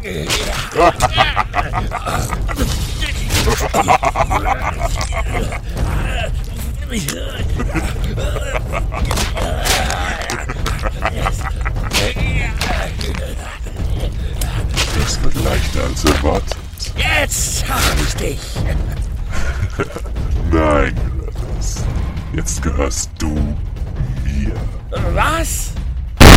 Das wird leichter als erwartet. Jetzt hab ich dich. Nein, Glados. Jetzt gehörst du mir. Was?